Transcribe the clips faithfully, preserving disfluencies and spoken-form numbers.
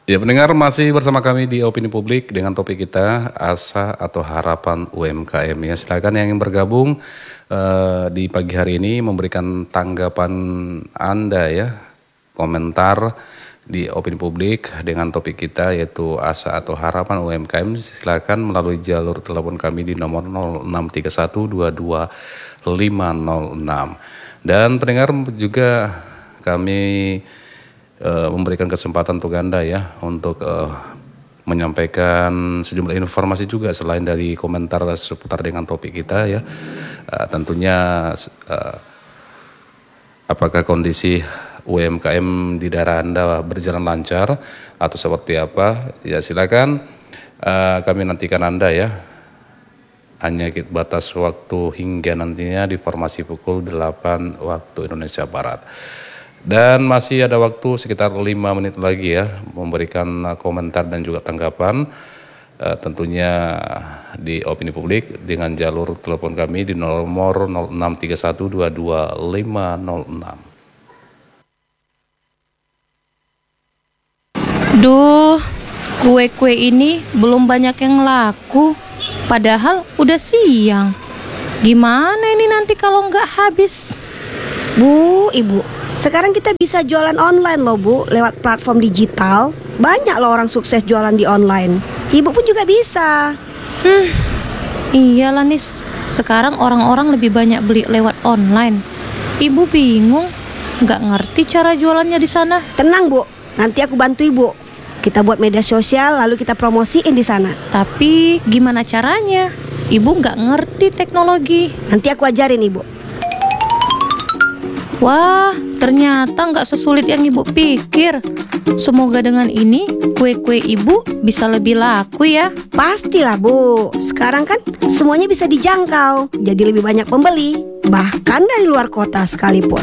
Ya, pendengar, masih bersama kami di Opini Publik dengan topik kita asa atau harapan U M K M ya. Silakan yang ingin bergabung uh, di pagi hari ini memberikan tanggapan Anda ya, komentar di Opini Publik dengan topik kita yaitu asa atau harapan U M K M. Silakan melalui jalur telepon kami di nomor nol enam tiga satu dua dua lima nol enam. Dan pendengar juga kami Uh, memberikan kesempatan untuk Anda ya untuk uh, menyampaikan sejumlah informasi juga selain dari komentar seputar dengan topik kita ya. Uh, tentunya uh, apakah kondisi U M K M di daerah Anda berjalan lancar atau seperti apa? Ya silakan uh, kami nantikan Anda ya. Hanya batas waktu hingga nantinya di formasi pukul delapan waktu Indonesia Barat. Dan masih ada waktu sekitar lima menit lagi ya memberikan komentar dan juga tanggapan uh, tentunya di Opini Publik dengan jalur telepon kami di nomor nol enam tiga satu dua dua lima nol enam. Duh, kue-kue ini belum banyak yang laku, padahal udah siang. Gimana ini nanti kalau nggak habis? Bu, Ibu, sekarang kita bisa jualan online loh Bu, lewat platform digital. Banyak loh orang sukses jualan di online. Ibu pun juga bisa. Hmm, iyalah Nis, sekarang orang-orang lebih banyak beli lewat online. Ibu bingung, nggak ngerti cara jualannya di sana. Tenang Bu, nanti aku bantu Ibu. Kita buat media sosial lalu kita promosiin di sana. Tapi gimana caranya? Ibu nggak ngerti teknologi. Nanti aku ajarin Ibu. Wah, ternyata nggak sesulit yang ibu pikir. Semoga dengan ini kue-kue ibu bisa lebih laku ya. Pastilah Bu, sekarang kan semuanya bisa dijangkau, jadi lebih banyak pembeli, bahkan dari luar kota sekalipun.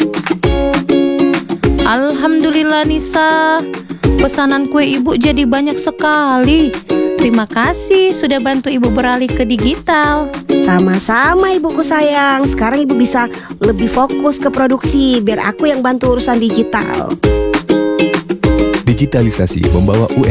Alhamdulillah Nisa, pesanan kue ibu jadi banyak sekali. Terima kasih sudah bantu ibu beralih ke digital. Sama-sama ibuku sayang. Sekarang ibu bisa lebih fokus ke produksi, biar aku yang bantu urusan digital. Digitalisasi membawa U